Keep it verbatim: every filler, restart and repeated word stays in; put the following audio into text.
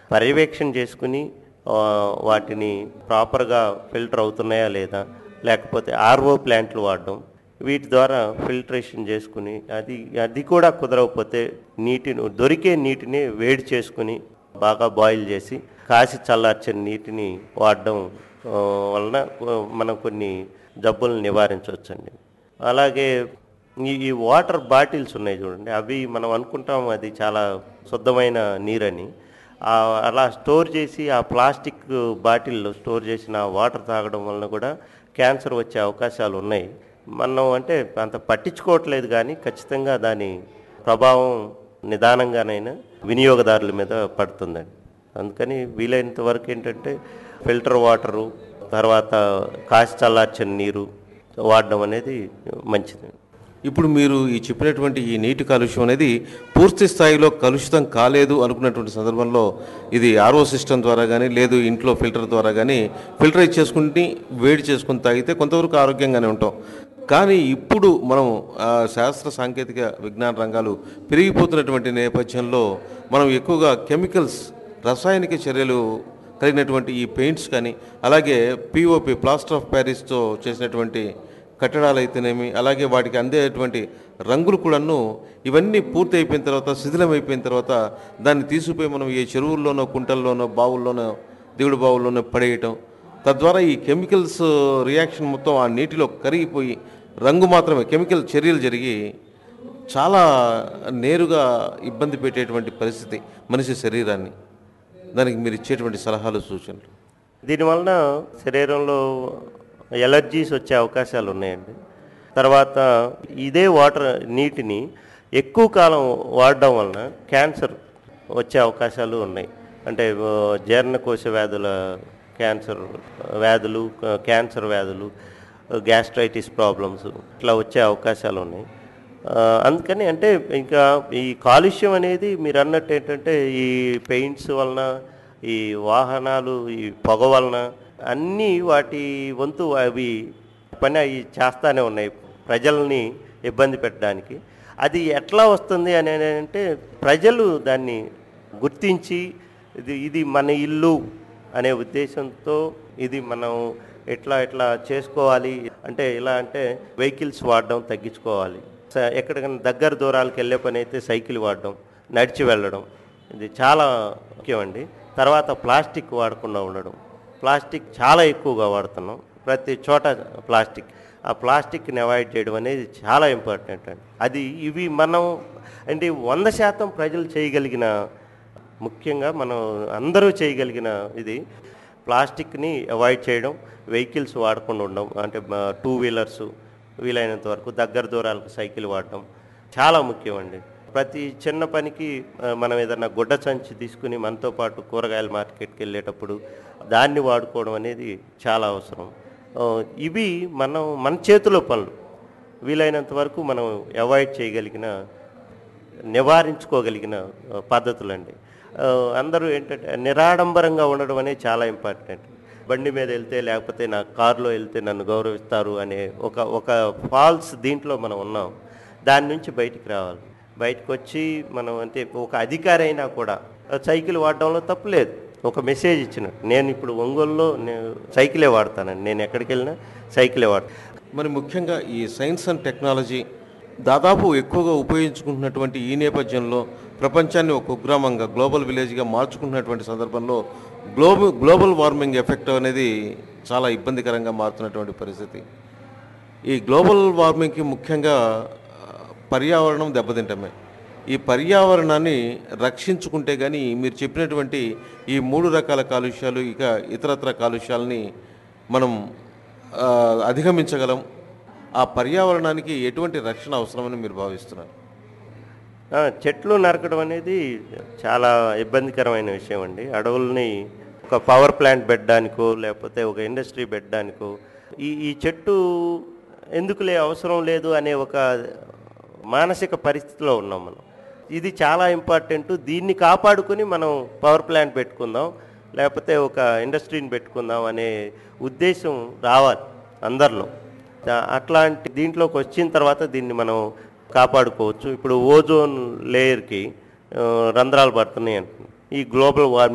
పర్యవేక్షణ చేసుకుని ఆహ్, వాటిని ప్రాపర్‌గా ఫిల్టర్ అవుతున్నాయా లేదా? లేకపోతే ఆర్‌ఓ ప్లాంట్లు వాడడం. వీటి ద్వారా ఫిల్ట్రేషన్ చేసుకుని అది అది కూడా కుదరకపోతే నీటిని దొరికే నీటిని వేడి చేసుకొని బాగా బాయిల్ చేసి కాసి చల్లార్చిన నీటిని వాడడం ఆహ్, వలన ఆహ్, మనం కొన్ని జబ్బులను నివారించవచ్చండి. అలాగే ఈ ఈ వాటర్ బాటిల్స్ ఉన్నాయి చూడండి. అవి మనం అనుకుంటాం అది చాలా శుద్ధమైన నీరని. ఆహ్, అలా స్టోర్ చేసి ఆ ప్లాస్టిక్ బాటిల్‌లో స్టోర్ చేసిన వాటర్ తాగడం వలన కూడా క్యాన్సర్ వచ్చే అవకాశాలు ఉన్నాయి. మనం అంటే అంత పట్టించుకోవట్లేదు గానీ ఖచ్చితంగా దాని ప్రభావం నిదానంగానైనా వినియోగదారుల మీద పడుతుందండి. అందుకని వీలైనంత వరకు ఏంటంటే ఫిల్టర్ వాటరు, తర్వాత కాచి చల్లార్చిన నీరు వాడడం అనేది మంచిది. ఇప్పుడు మీరు ఈ చెప్పినటువంటి ఈ నీటి కాలుష్యం అనేది పూర్తి స్థాయిలో కలుషితం కాలేదు అనుకున్నటువంటి సందర్భంలో ఇది ఆర్ఓ సిస్టమ్ ద్వారా కానీ లేదు ఇంట్లో ఫిల్టర్ ద్వారా కానీ ఫిల్టరైజ్ చేసుకుని వేడి చేసుకుని తాగితే కొంతవరకు ఆరోగ్యంగానే ఉంటాం. కానీ ఇప్పుడు మనం ఆ, శాస్త్ర సాంకేతిక విజ్ఞాన రంగాలు పెరిగిపోతున్నటువంటి నేపథ్యంలో మనం ఎక్కువగా కెమికల్స్ రసాయనిక చర్యలు కలిగినటువంటి ఈ పెయింట్స్ కానీ అలాగే పిఓపి ప్లాస్టర్ ఆఫ్ ప్యారిస్తో చేసినటువంటి కట్టడాలు అయితేనేమి అలాగే వాటికి అందేటువంటి రంగులు కూడాను ఇవన్నీ పూర్తి అయిపోయిన తర్వాత శిథిలం అయిపోయిన తర్వాత దాన్ని తీసుకుపోయి మనం ఏ చెరువుల్లోనో కుంటల్లోనో బావుల్లోనో దిగుడు బావుల్లోనో పడేయటం తద్వారా ఈ కెమికల్స్ రియాక్షన్ మొత్తం ఆ నీటిలో కరిగిపోయి రంగు మాత్రమే కెమికల్ చర్యలు జరిగి చాలా నేరుగా ఇబ్బంది పెట్టేటువంటి పరిస్థితి మనిషి శరీరాన్ని. దానికి మీరు ఇచ్చేటువంటి సలహాలు సూచనలు? దీనివలన శరీరంలో ఎలర్జీస్ వచ్చే అవకాశాలు ఉన్నాయండి. తర్వాత ఇదే వాటర్ నీటిని ఎక్కువ కాలం వాడడం వలన క్యాన్సర్ వచ్చే అవకాశాలు ఉన్నాయి. అంటే ఆ, జీర్ణకోశ వ్యాధుల క్యాన్సర్ వ్యాధులు, క- క్యాన్సర్ వ్యాధులు, గ్యాస్ట్రైటిస్ ప్రాబ్లమ్స్ ఇట్లా వచ్చే అవకాశాలు ఉన్నాయి. ఆ, అందుకని అంటే ఇంకా ఈ కాలుష్యం అనేది మీరు అన్నట్టు ఏంటంటే ఈ పెయింట్స్ వలన, ఈ వాహనాలు, ఈ పొగ వలన అన్నీ వాటి వంతు అవి పని అవి చేస్తానే ఉన్నాయి ప్రజల్ని ఇబ్బంది పెట్టడానికి. అది ఎట్లా వస్తుంది అని అంటే ప్రజలు దాన్ని గుర్తించి ఇది ఇది మన ఇల్లు అనే ఉద్దేశంతో ఇది మనం ఎట్లా ఎట్లా చేసుకోవాలి అంటే ఎలా అంటే వెహికల్స్ వాడడం తగ్గించుకోవాలి. స- ఎక్కడికైనా దగ్గర దూరాలకు వెళ్ళే పని అయితే సైకిల్ వాడడం, నడిచి వెళ్ళడం ఇది చాలా ముఖ్యమండి. తర్వాత ప్లాస్టిక్ వాడకుండా ఉండడం. ప్లాస్టిక్ చాలా ఎక్కువగా వాడుతున్నాం, ప్రతి చోట ప్లాస్టిక్. ఆ ప్లాస్టిక్ని అవాయిడ్ చేయడం అనేది చాలా ఇంపార్టెంట్ అండి. అది ఇవి మనం అంటే వంద శాతం ప్రజలు చేయగలిగిన, ముఖ్యంగా మనం అందరూ చేయగలిగిన ఇది ప్లాస్టిక్ని అవాయిడ్ చేయడం, వెహికల్స్ వాడకుండా ఉండడం. అంటే టూ వీలర్స్ వీలైనంత వరకు దగ్గర దూరాలకు సైకిల్ వాడడం చాలా ముఖ్యం అండి. ప్రతి చిన్న పనికి ఆ, మనం ఏదన్నా గుడ్డ సంచి తీసుకుని మనతో పాటు కూరగాయల మార్కెట్కి వెళ్ళేటప్పుడు దాన్ని వాడుకోవడం అనేది చాలా అవసరం. ఆ, ఇవి మనం మన చేతిలో పనులు వీలైనంత వరకు మనం అవాయిడ్ చేయగలిగిన, నివారించుకోగలిగిన ఆ, పద్ధతులండి. ఆ, అందరూ ఏంటంటే నిరాడంబరంగా ఉండడం అనేది చాలా ఇంపార్టెంట్. బండి మీద వెళ్తే లేకపోతే నా కారులో వెళ్తే నన్ను గౌరవిస్తారు అనే ఒక ఒక ఫాల్స్ దీంట్లో మనం ఉన్నాం. దాని నుంచి బయటికి రావాలి. బయటకు వచ్చి మనం అంటే ఒక అధికారి అయినా కూడా సైకిల్ వాడడంలో తప్పు లేదు. ఒక మెసేజ్ ఇచ్చినట్టు. నేను ఇప్పుడు ఒంగోలులో నేను సైకిలే వాడతానండి. నేను ఎక్కడికి వెళ్ళినా సైకిలే వాడతాను. మరి ముఖ్యంగా ఈ సైన్స్ అండ్ టెక్నాలజీ దాదాపు ఎక్కువగా ఉపయోగించుకుంటున్నటువంటి ఈ నేపథ్యంలో ప్రపంచాన్ని ఒక కుగ్రామంగా గ్లోబల్ విలేజ్గా మార్చుకుంటున్నటువంటి సందర్భంలో గ్లోబల్ గ్లోబల్ వార్మింగ్ ఎఫెక్ట్ అనేది చాలా ఇబ్బందికరంగా మారుతున్నటువంటి పరిస్థితి. ఈ గ్లోబల్ వార్మింగ్కి ముఖ్యంగా ఆ, పర్యావరణం దెబ్బతింటమే. ఈ పర్యావరణాన్ని రక్షించుకుంటే కానీ మీరు చెప్పినటువంటి ఈ మూడు రకాల కాలుష్యాలు ఇక ఇతరత్ర కాలుష్యాలని మనం ఆ, అధిగమించగలం. ఆ పర్యావరణానికి ఎటువంటి రక్షణ అవసరమని మీరు భావిస్తున్నారు? ఆ, చెట్లు నరకడం అనేది చాలా ఇబ్బందికరమైన విషయం అండి. అడవుల్ని ఒక పవర్ ప్లాంట్ పెట్టడానికో లేకపోతే ఒక ఇండస్ట్రీ పెట్టడానికో ఈ ఈ చెట్టు ఎందుకులే అవసరం లేదు అనే ఒక మానసిక పరిస్థితిలో ఉన్నాం మనం. ఇది చాలా ఇంపార్టెంట్. దీన్ని కాపాడుకొని మనం పవర్ ప్లాంట్ పెట్టుకుందాం లేకపోతే ఒక ఇండస్ట్రీని పెట్టుకుందాం అనే ఉద్దేశం రావాలి అందరిలో. దా- అట్లాంటి దీంట్లోకి వచ్చిన తర్వాత దీన్ని మనం కాపాడుకోవచ్చు. ఇప్పుడు ఓజోన్ లేయర్కి ఆ, రంధ్రాలు పడుతున్నాయి అంటున్నాం. ఈ గ్లోబల్ వార్మింగ్